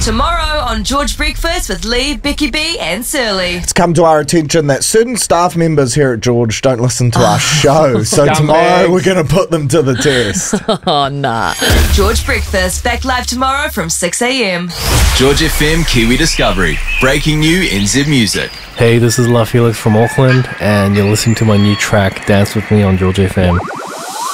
Tomorrow on George Breakfast with Lee, Becky B and Surly. It's come to our attention that certain staff members here at George don't listen to our show. So tomorrow we're going to put them to the test. Oh, nah. George Breakfast, back live tomorrow from 6 a.m. George FM Kiwi Discovery. Breaking new NZ music. Hey, this is La Felix from Auckland, and you're listening to my new track, Dance With Me, on George FM.